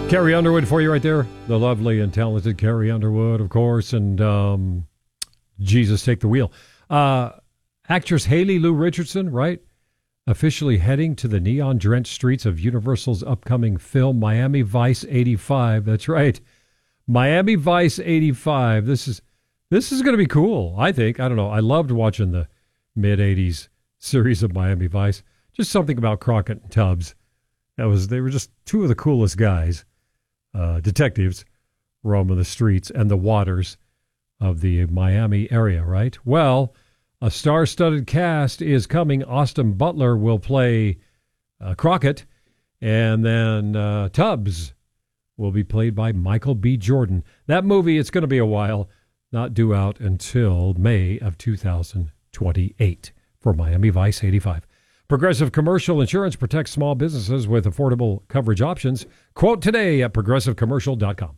Carrie Underwood for you right there. The lovely and talented Carrie Underwood, of course, and Jesus Take the Wheel. Actress Haley Lou Richardson, right? Officially heading to the neon-drenched streets of Universal's upcoming film, Miami Vice 85. That's right. Miami Vice 85. This is going to be cool, I think. I don't know. I loved watching the mid-'80s series of Miami Vice. Just something about Crockett and Tubbs. They were just two of the coolest guys, detectives, roaming the streets and the waters of the Miami area, right? Well, a star-studded cast is coming. Austin Butler will play Crockett, and then Tubbs will be played by Michael B. Jordan. That movie, it's going to be a while, not due out until May of 2028 for Miami Vice 85. Progressive Commercial Insurance protects small businesses with affordable coverage options. Quote today at progressivecommercial.com.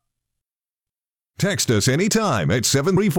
Text us anytime at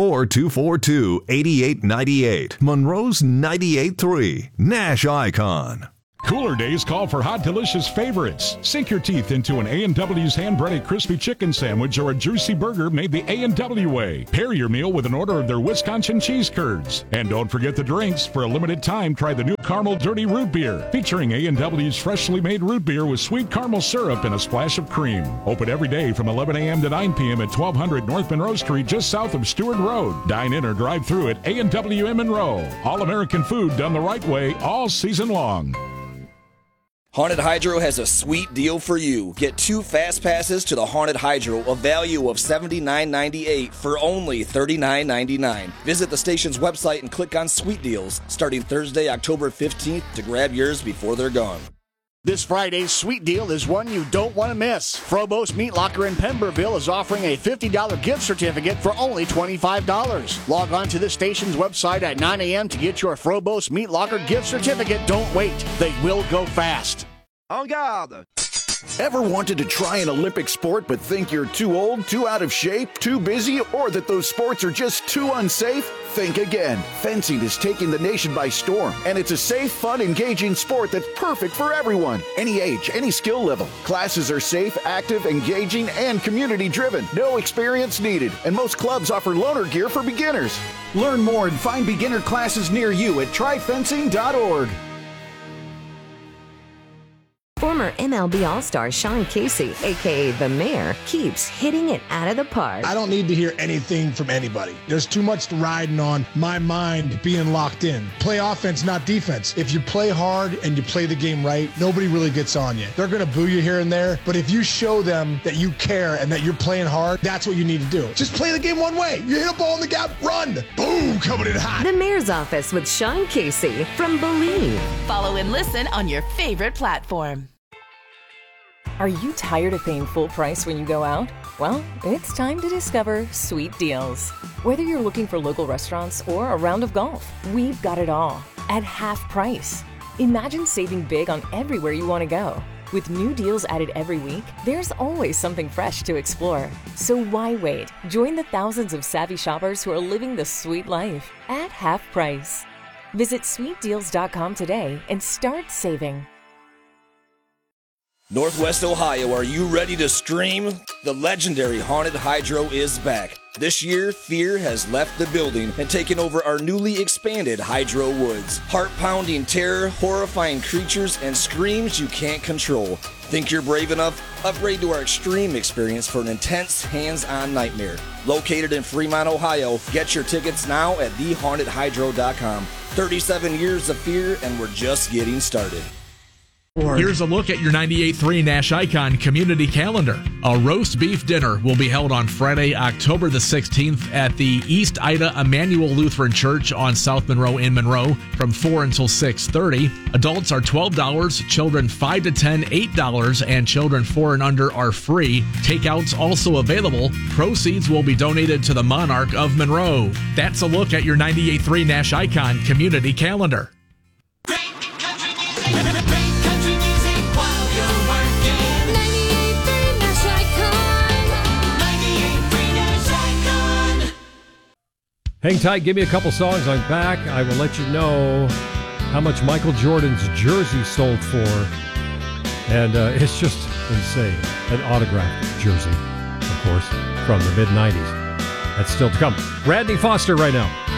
734-242-8898. Monroe's 98.3 Nash Icon. Cooler days call for hot, delicious favorites. Sink your teeth into an A&W's hand-breaded crispy chicken sandwich or a juicy burger made the A&W way. Pair your meal with an order of their Wisconsin cheese curds. And don't forget the drinks. For a limited time, try the new Caramel Dirty Root Beer, featuring A&W's freshly made root beer with sweet caramel syrup and a splash of cream. Open every day from 11 a.m. to 9 p.m. at 1200 North Monroe Street, just south of Stewart Road. Dine in or drive through at A&W in Monroe. All-American food done the right way all season long. Haunted Hydro has a sweet deal for you. Get 2 fast passes to the Haunted Hydro, a value of $79.98 for only $39.99. Visit the station's website and click on Sweet Deals starting Thursday, October 15th to grab yours before they're gone. This Friday's sweet deal is one you don't want to miss. Frobos Meat Locker in Pemberville is offering a $50 gift certificate for only $25. Log on to this station's website at 9 a.m. to get your Frobos Meat Locker gift certificate. Don't wait. They will go fast. En garde! Ever wanted to try an Olympic sport but think you're too old, too out of shape, too busy, or that those sports are just too unsafe? Think again. Fencing is taking the nation by storm, and it's a safe, fun, engaging sport that's perfect for everyone. Any age, any skill level. Classes are safe, active, engaging, and community-driven. No experience needed, and most clubs offer loaner gear for beginners. Learn more and find beginner classes near you at tryfencing.org. Former MLB All-Star Sean Casey, a.k.a. The Mayor, keeps hitting it out of the park. I don't need to hear anything from anybody. There's too much riding on my mind being locked in. Play offense, not defense. If you play hard and you play the game right, nobody really gets on you. They're going to boo you here and there, but if you show them that you care and that you're playing hard, that's what you need to do. Just play the game one way. You hit a ball in the gap, run. Boom, coming in hot. The Mayor's Office with Sean Casey from Believe. Follow and listen on your favorite platform. Are you tired of paying full price when you go out? Well, it's time to discover Sweet Deals. Whether you're looking for local restaurants or a round of golf, we've got it all at half price. Imagine saving big on everywhere you want to go. With new deals added every week, there's always something fresh to explore. So why wait? Join the thousands of savvy shoppers who are living the sweet life at half price. Visit sweetdeals.com today and start saving. Northwest Ohio, are you ready to scream? The legendary Haunted Hydro is back. This year, fear has left the building and taken over our newly expanded Hydro Woods. Heart-pounding terror, horrifying creatures, and screams you can't control. Think you're brave enough? Upgrade to our extreme experience for an intense, hands-on nightmare. Located in Fremont, Ohio, get your tickets now at thehauntedhydro.com. 37 years of fear, and we're just getting started. Here's a look at your 98.3 Nash Icon community calendar. A roast beef dinner will be held on Friday, October the 16th at the East Ida Emmanuel Lutheran Church on South Monroe in Monroe from 4 until 6:30. Adults are $12, children 5 to 10, $8, and children 4 and under are free. Takeouts also available. Proceeds will be donated to the Monarch of Monroe. That's a look at your 98.3 Nash Icon community calendar. Hang tight, give me a couple songs. I'm back. I will let you know how much Michael Jordan's jersey sold for And it's just insane. An autographed jersey, of course, from the mid-'90s. That's still to come. Radney Foster right now.